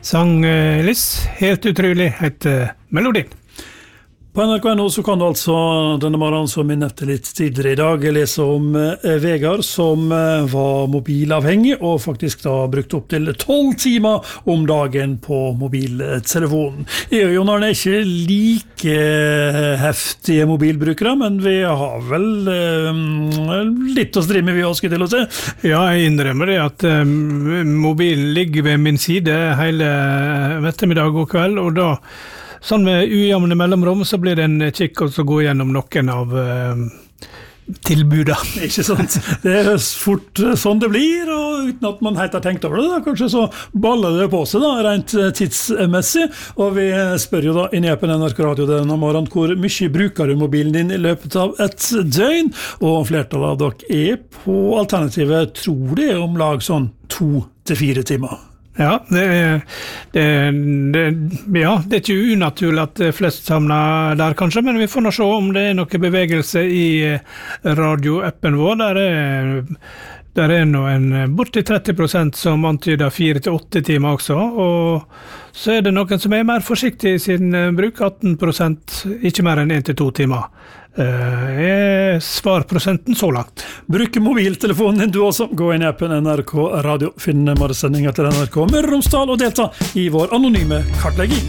Sang Liss, helt utrolig, heter melodien. På NRK.no så kan du altså denne morgenen som vi nevnte litt tidligere I dag lese om Vegard som var mobilavhengig og faktisk da brukte opp til 12 timer om dagen på mobiltelefonen. Jon Arne ikke like heftige mobilbrukere, men vi har vel litt å stri med vi også til å se. Ja, jeg innrømmer det at mobilen ligger ved min side hele ettermiddag og kveld, og da sånn med ujamne mellomrom så blir det en kikk og så gå gjennom noen av tilbuda. Ikke sant? Det fort sånn det blir, og uten at man helt har tenkt over det da, kanskje så baller det på seg da, rent tidsmessig, og vi spør jo da inn I appen NRK Radio denne morgenen, hvor mye bruker du mobilen din I løpet av et døgn, og flertallet av dere på alternativet tror det om lag sånn 2 til 4 timer. Ja, det er ikke unaturlig at flest samler der kanskje, men vi får nå se om det noe bevegelse I radioappen vår. Der nå en borti 30% som antyder 4 til 8 timer også, og så det noen som mer forsiktig I sin bruk, 18%, ikke mer enn 1 til 2 timer. Svarprosenten så langt. Bruk mobiltelefonen din du også. Gå inn I appen NRK Radio, finn morgensendingen til NRK Møre og Romsdal og delta I vår anonyme kartlegging.